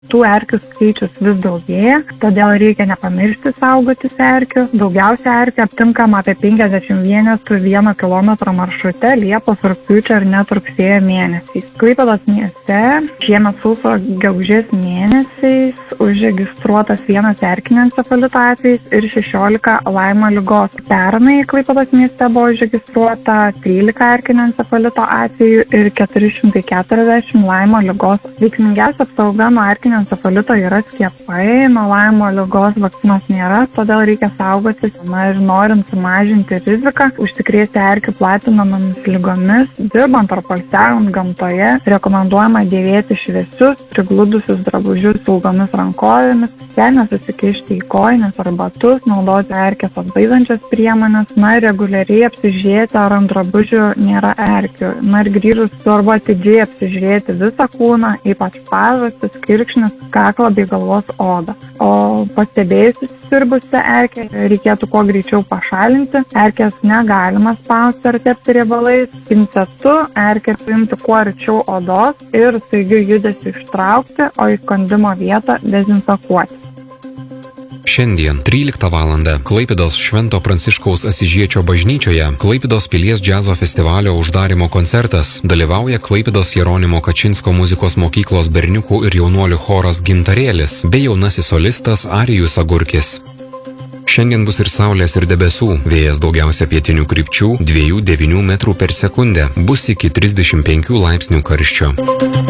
Tų erkių skaičius vis daugėja, todėl reikia nepamiršti saugotis erkių. Daugiausia erkių aptinkama apie 50 vienetų 1 kilometro maršrute Liepos, rugpjūčio ir net rugsėjo mėnesiais. Klaipėdos mieste šiemet sausio gegužės mėnesiais užregistruotas 1 erkinio encefalito atvejis ir 16 Laimo ligos. Pernai Klaipėdos mieste buvo užregistruota 13 erkinio encefalito atvejų ir 440 Laimo ligos. Veiksmingiausia apsauga nuo erkinio encefalito yra skiepai, nuo Laimo ligos vakcinos nėra, todėl reikia saugotis. Ir norint sumažinti riziką, užsikrėsti erkių platinamomis ligomis, dirbant ar poilsiaujant gamtoje, rekomenduojama dėvėti šviesius, prigludusius drabužius ilgomis rankovėmis, nesusikišti į kojines ar batus, naudoti erkės atbaidančias priemonės, reguliariai apsižiūrėti, ar ant drabužių nėra erkių. Ir grįžus svarbu atidžiai apsižiūrėti visą kūną, ypač pažastis, kirkšnis, kaklą bei galvos odą. O pastebėjus įsisirbusią erkę reikėtų kuo greičiau pašalinti. Erkės negalima spausti ar tepti riebalais. Pincetu erkę paimti kuo arčiau odos ir staigiu judesiu ištraukti, o įkandimo vietą dezinfekuoti. Šiandien 13 valandą Klaipėdos Švento Pranciškaus Asyžiečio bažnyčioje Klaipėdos pilies džiazo festivalio uždarymo koncertas. Dalyvauja Klaipėdos Jeronimo Kačinsko muzikos mokyklos berniukų ir jaunuolių choras Gintarėlis bei jaunasis solistas Arijus Agurkis. Šiandien bus ir saulės ir debesų, vėjas daugiausia pietinių krypčių 2–9 metrų per sekundę, bus iki 35 laipsnių karščio.